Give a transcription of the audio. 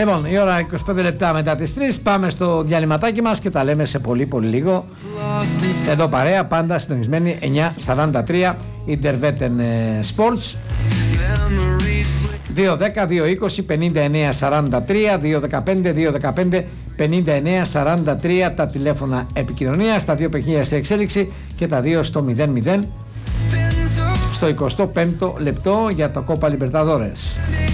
Λοιπόν, η ώρα 25 λεπτά μετά τις 3. Πάμε στο διαλυματάκι μας και τα λέμε σε πολύ λίγο. Εδώ παρέα, πάντα συντονισμένοι 9:43 Interveten Sports. 2-10-2-20-59-43, 2-15-2-15 59-43 τα τηλέφωνα επικοινωνίας, τα δύο παιχνίδια σε εξέλιξη και τα δύο στο 0-0 στο 25ο λεπτό για το Copa Libertadores.